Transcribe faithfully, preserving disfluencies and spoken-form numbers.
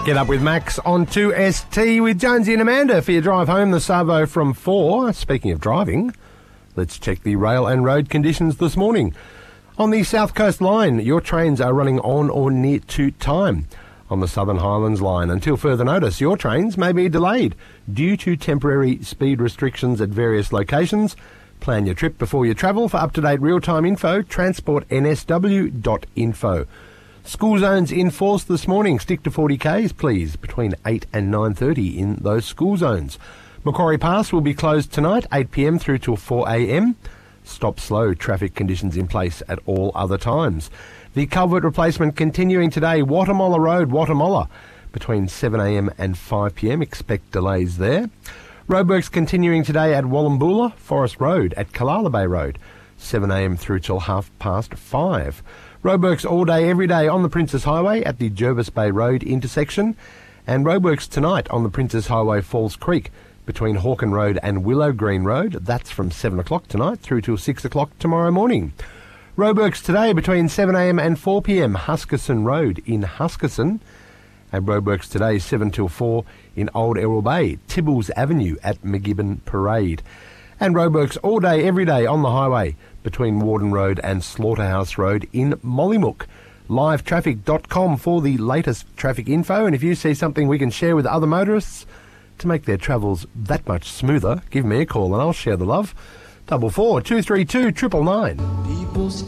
Get Up with Max on two S T with Jonesy and Amanda for your drive home the Savo from four. Speaking of driving, let's check the rail and road conditions this morning. On the South Coast line, your trains are running on or near to time. On the Southern Highlands line, until further notice, your trains may be delayed due to temporary speed restrictions at various locations. Plan your trip before you travel. For up-to-date real-time info, transport n s w dot info. School zones in force this morning. Stick to forty kays, please, between eight and nine thirty in those school zones. Macquarie Pass will be closed tonight, eight p m through till four a m. Stop slow traffic conditions in place at all other times. The culvert replacement continuing today, Wattamolla Road, Wattamolla, between seven a m and five p m. Expect delays there. Roadworks continuing today at Wallumboola, Forest Road, at Kalala Bay Road, seven a m through till half past five. Roadworks all day, every day on the Princes Highway at the Jervis Bay Road intersection, and roadworks tonight on the Princes Highway Falls Creek between Hawken Road and Willow Green Road. That's from seven o'clock tonight through till six o'clock tomorrow morning. Roadworks today between seven a m and four p m Huskisson Road in Huskisson, and roadworks today seven till four in Old Errol Bay, Tibbles Avenue at McGibbon Parade. And roadworks all day, every day on the highway between Warden Road and Slaughterhouse Road in Mollymook. live traffic dot com for the latest traffic info, and if you see something we can share with other motorists to make their travels that much smoother, give me a call and I'll share the love. Double four two three two triple nine. People